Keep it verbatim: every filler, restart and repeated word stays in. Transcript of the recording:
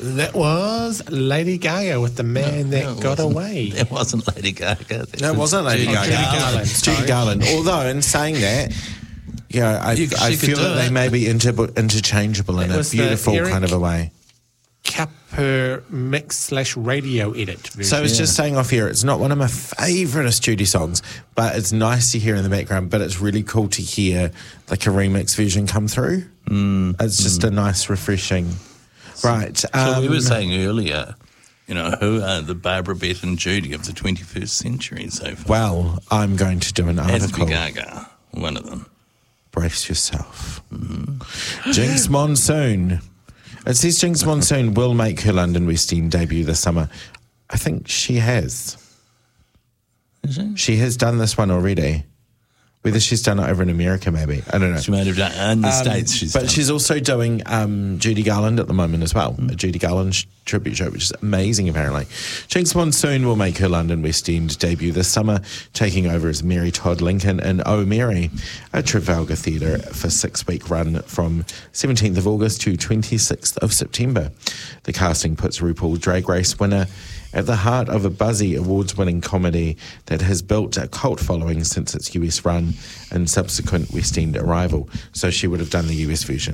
That was Lady Gaga with The Man No, That no, Got wasn't. Away. That wasn't Lady Gaga. That No, it wasn't Lady Judy Gaga. Judy Garland. Judy Sorry. Garland. Although, in saying that, you know, I, You- I she could feel do that they it. may be inter- interchangeable in It a was the beautiful Eric- kind of a way. Capper mix slash radio edit version. So I was Yeah. just saying off here, it's not one of my favourite Judy songs, but it's nice to hear in the background, but it's really cool to hear like a remix version come through. Mm, it's just mm. a nice, refreshing... Right. So Um, we were saying earlier, you know, who are the Barbara, Beth and Judy of the twenty-first century so far? well, I'm going to do an Has to be article. Gaga, one of them. Brace yourself. Mm-hmm. Jinx Monsoon. It says Jinx Monsoon will make her London West End debut this summer. I think she has. Is it? She has done this one already. Whether she's done it over in America, maybe. I don't know. She might have done in the Um, States. She's but done. she's also doing um, Judy Garland at the moment as well, a Judy Garland sh- tribute show, which is amazing, apparently. Jinx Monsoon will make her London West End debut this summer, taking over as Mary Todd Lincoln in Oh Mary, at Trafalgar Theatre for a six-week run from seventeenth of August to twenty-sixth of September. The casting puts RuPaul Drag Race winner at the heart of a buzzy awards-winning comedy that has built a cult following since its U S run and subsequent West End arrival. So she would have done the U S version.